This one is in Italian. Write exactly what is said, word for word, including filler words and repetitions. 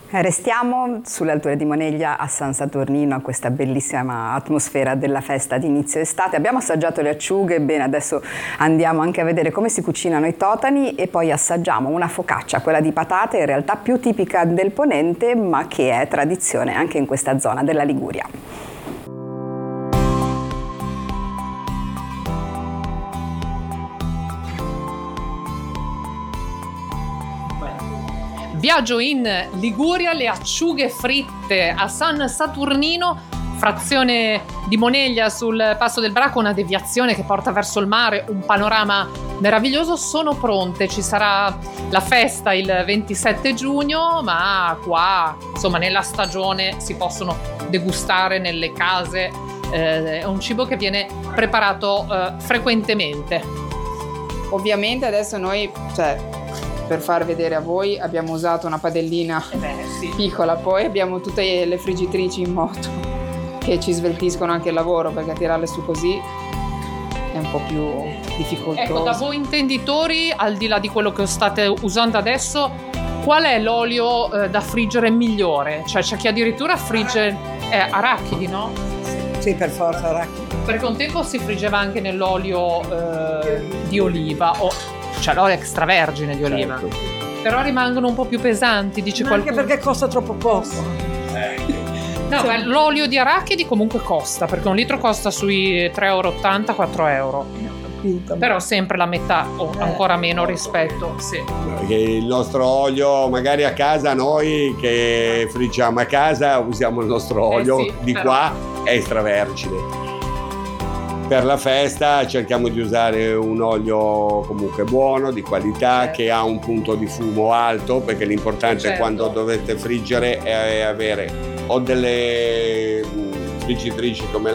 Restiamo sulle alture di Moneglia a San Saturnino, a questa bellissima atmosfera della festa di inizio estate. Abbiamo assaggiato le acciughe, bene, adesso andiamo anche a vedere come si cucinano i totani e poi assaggiamo una focaccia, quella di patate, in realtà più tipica del Ponente, ma che è tradizione anche in questa zona della Liguria. Viaggio in Liguria, le acciughe fritte a San Saturnino, frazione di Moneglia sul Passo del Bracco, una deviazione che porta verso il mare, un panorama meraviglioso. Sono pronte, ci sarà la festa il ventisette giugno, ma qua, insomma, nella stagione si possono degustare nelle case, eh, è un cibo che viene preparato eh, frequentemente. Ovviamente adesso noi, cioè, per far vedere a voi abbiamo usato una padellina eh beh, sì. piccola, poi abbiamo tutte le friggitrici in moto che ci sveltiscono anche il lavoro, perché tirarle su così è un po' più difficoltoso. Ecco, da voi intenditori, al di là di quello che state usando adesso, qual è l'olio eh, da friggere migliore? Cioè c'è chi addirittura frigge eh, arachidi, no? Sì, per forza arachidi. Perché un tempo si friggeva anche nell'olio eh, di oliva, o cioè l'olio extravergine di oliva. Certo. Però rimangono un po' più pesanti, dice Ma qualcuno. anche perché costa troppo poco. No, cioè, ma l'olio di arachidi comunque costa, perché un litro costa sui tre e ottanta, quattro euro. Capito, però sempre la metà o eh. ancora meno rispetto, sì. Perché il nostro olio, magari a casa noi che friggiamo a casa usiamo il nostro olio, eh sì, di però... qua è extravergine. Per la festa cerchiamo di usare un olio comunque buono, di qualità, certo, che ha un punto di fumo alto, perché l'importante, certo, quando dovete friggere è avere o delle friggitrici come